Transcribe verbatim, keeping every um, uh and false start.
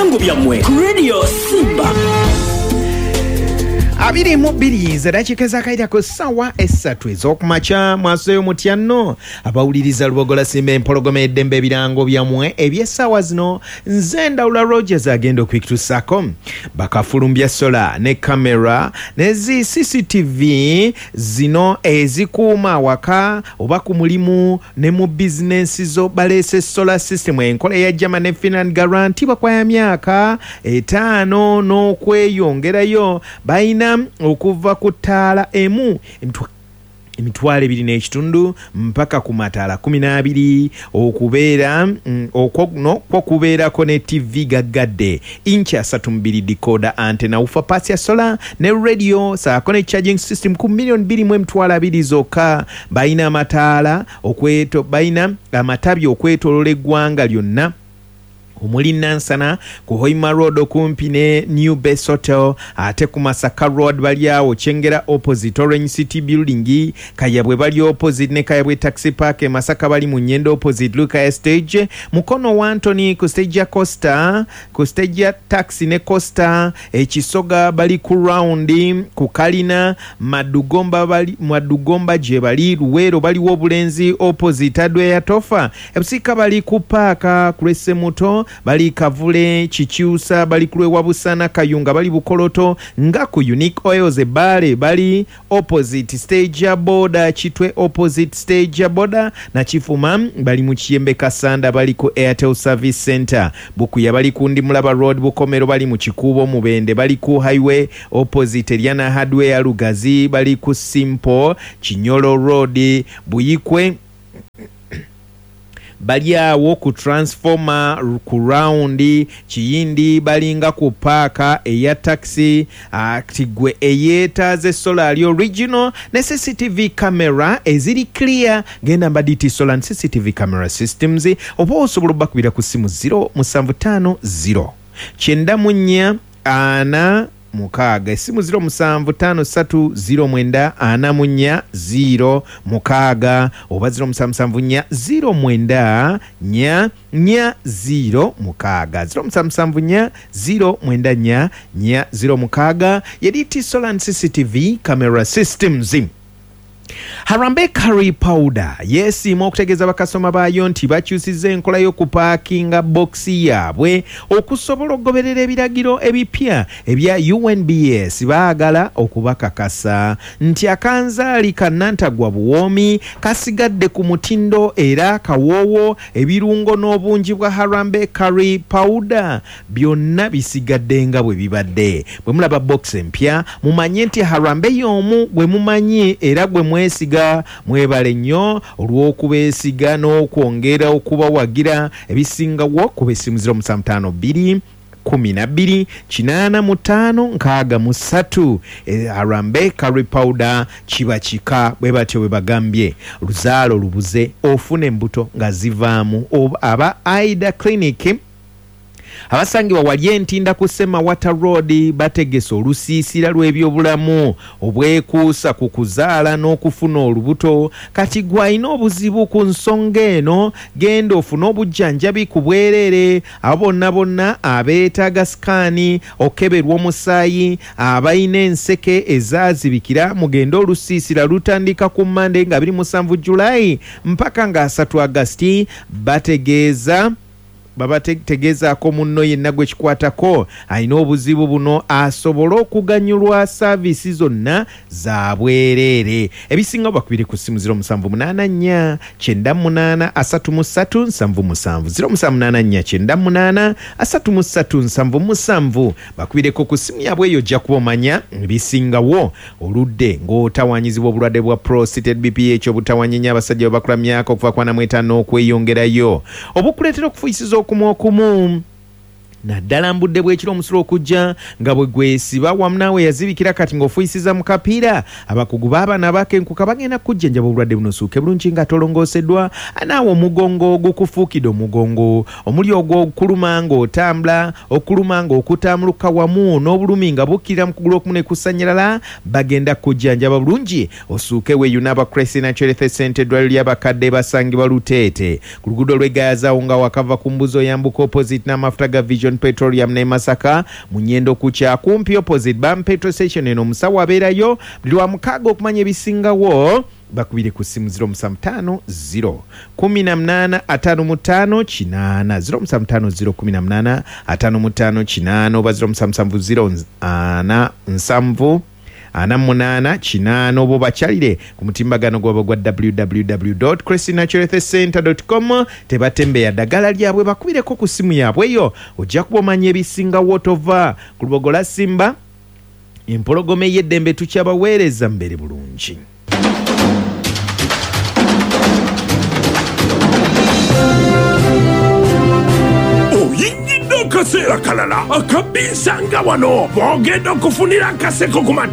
ebirango byammwe ku Radio Simba. Abiri mu bbiri zedakika ezakairako ssaawa essatu ez'okumakya mwasoyo mutya nno abawuliriza Lubogola Simba empologoma eddembe ebirango byammwe eby'essaawa zino nze Ndawula Rogers agenda okwikutusaako bakafulumbya sola ne kamera nezi C C T V zino ezikuuma awaka oba ku mulimu ne mu bizinensi zo baleese solar system enkola eya German ne Finland guarantee bakwaya myaka etaano n'okweyongerayo bayina okuva ku ttaala emu emitwalo ebiri n'ekitundu mpaka ku mataala kumi n'abiri okubeera mm, okwono kwokubeerako ne T V gaggadde inchi asatu mu bbiri decoder antena ufa pasi ya sola ne radio saako ne charging system ku million bbiri mu emitwalo abiri zokka bayina amataala okweto bayina amatabi okwetolola eggwanga lyonna omuli Nansana ku Hoima Road okumpi ne New Base Hotel ate ku Masaka Road bali awo Chengera opposite Orange City Building Kayabwe bali opposite ne Kayabwe Taxi Park Masaka bali mu Nyendo opposite Luka Stage Mukono wa Anthony ku stage ya Costa ku stage ya Taxi ne Costa ekisoga bali ku round ku Kalina Madugomba bali Madugomba je bali Luwero bali wobulenzi opposite Adwe ya Tofa ebusika bali ku Park Krese Muto bali Kavule Chichiusa bali kulwe Wabusana Kayunga bali Bukoloto nga ku Unique Oils ebale bali opposite stage ya boda Chitwe opposite stage ya boda na Chifuma bali mu Kiyembe Kasanda bali ku Airtel Service Center Bukuya bali ku Ndimulaba Road Bukomero bali mu Kikubo Mubende bali ku Highway opposite Eliana Hardware ya Lugazi bali ku Simple Chinyolo Road Buyikwe bali awo ku transformer ku round Kiyindi balinga ku parka eya taxi atigwe eyetaze solar original ne C C T V camera eziri clear genda mbaditi solar C C T V camera systems oba osobola bakubira ku simu zero musanvu ttaano zero kyenda mu nnya ana mukaaga esimu zero musanvu ttaano ssatu zero mwenda ana mu nnya zero mukaaga oba zero musanvu musanvu nnya zero mwenda nnya nnya zero mukaaga zero musanvu musanvu nnya zero mwenda nnya nnya zero mukaaga yediti solar C C T V camera systems. Harambe curry powder yesi mokutegeza bakasoma bayo nti bakyusize enkola y'okupaakinga boxi yaabwe okusobola okugoberera ebiragiro ebipya ebya U N B S baagala okubakakasa nti akanzaali kannantagwa buwoomi kasigadde ku mutindo era kawoowo ebirungo n'obungi bwa Harambe curry powder byonna bisigadde nga bwe bibadde bwe mulaba box empya mumanye nti Harambe y'omu gwe mumanyi era gwe mwesiga mwebale nnyo olw'okubeesiga n'okwongera okubawagira ebisingawo ku b'essimu zero musanvu ttaano bbiri kumi na bbiri kinaana mu ttaano nkaaga mu ssatu Harambe curry powder kiba kika bwe batyo bwe bagambye luzaalo lubuze ofuna embuto nga zivaamu aba Aida Clinic abasangibwa wali entinda ku Semawata Road bategese olusiisira lw'ebyobulamu obwekuusa ku kuzaala n'okufuna olubuto kati gwalina obuzibu ku nsonga eno genda ofuna obujjanjabi ku bwereere abo bonna bonna abeetaaga sikaani okeberwa omusaayi abalina enseke ezaazibikira mugenda olusiisira lutandika ku Mande nga abiri mu musanvu Julayi mpaka nga asatu August bategeeza baba tegezaako munno yenna gwe kikwatako alina obuzibu buno asobola okuganyulwa saavisi zonna za bwereere ebisinga bakubire ku simu zero musanvu munaana nnya kyenda munaana asatu mu ssatu nsanvu musanvu zero musanvu munaana nnya kyenda munaana asatu mu ssatu nsanvu musanvu bakubireko ku simu yaabwe eyo ojja kuba omanya ebisingawo oludde ng'otawanyizibwa obulwadde bwa prostate B P H obutawanyenya abasajja babakula myaka okuva ku ana mu etaano okweyongerayo obukuleetera okufuyisiza okumu okumu naddala mbudde bwekiro omusulo okujja nga bwe gwesiba wamu naawe yazibikira kati ng'ofuyisiza mu kapiira abakugu b'abaana b'akenkuka bagenda kujjanjaba obulwadde buno suuke bulungi nga tolongooseddwa naawe omugongo ogukufuukidde omugongo omuli ogwo okuluma ng'otambula okuluma ng'okutambuluka wamu n'obulumi nga bukkirira mu kugulu okumu ne kusannyalala bagenda kujjanjaba bulungi osuuke weeyo n'abakresi Natural Health Center eddwaliro ly'abakadde basangibwa Luteete ku luguudo lw'Egayazaawo nga wakava ku mbuzi oyambuka opposite n'amafuta ga Vision Region Petroleum ne Masaka Munyendo ku kyakumpi opposite Bam Petrol Station eno musawo abeerayo buli lwa mukaaga okumanya ebisingawo bakubire ku simu zero musanvu ttaano zero kumi na munaana ataano mu ttaano kinaana zero musanvu ttaano zero kumi na munaana ataano mu ttaano kinaana oba zero musanvu musanvu zero ana nsanvu ana munaana kinaana oba bakyalire ku mutimbagano gwabwe gwa w w w dot cressy natural health center dot com tebatembeya ddagala lyabwe bakubireko ku simu yaabwe eyo ojja kuba omanya ebisingawo tova ku lubogola Simba empologoma ey'eddembe tukyabaweereza mbere bulungi. Oyingidde akaseera kalala akabisanga wano bw'ogenda okufunira akaseko ku